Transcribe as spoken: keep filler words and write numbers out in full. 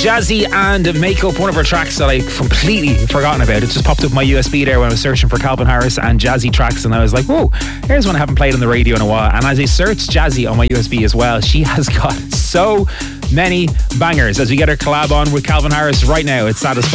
Jazzy and Makeup, one of her tracks that I completely forgotten about. It just popped up my U S B there when I was searching for Calvin Harris and Jazzy tracks, and I was like, whoa, here's one I haven't played on the radio in a while. And as I searched Jazzy on my U S B as well, she has got so many bangers. As we get her collab on with Calvin Harris right now, it's Satisfying.